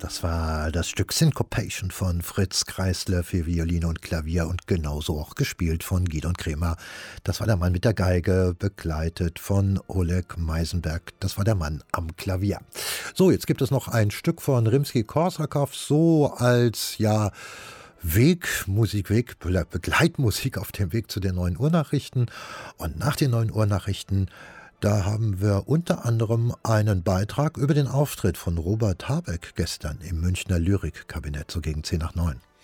Das war das Stück Syncopation von Fritz Kreisler für Violine und Klavier und genauso auch gespielt von Gidon Kremer. Das war der Mann mit der Geige, begleitet von Oleg Meisenberg. Das war der Mann am Klavier. So, jetzt gibt es noch ein Stück von Rimski-Korsakow, so als, ja, Begleitmusik auf dem Weg zu den 9 Uhr Nachrichten. Und nach den 9 Uhr Nachrichten, da haben wir unter anderem einen Beitrag über den Auftritt von Robert Habeck gestern im Münchner Lyrikkabinett, so gegen 10 nach 9.